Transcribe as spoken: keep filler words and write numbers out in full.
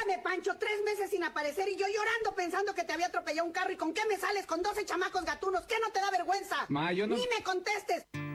Óyeme, Pancho, tres meses sin aparecer y yo llorando pensando que te había atropellado un carro. ¿Y con qué me sales con doce chamacos gatunos? ¿Qué no te da vergüenza? Ma, yo no... ¡Ni me contestes!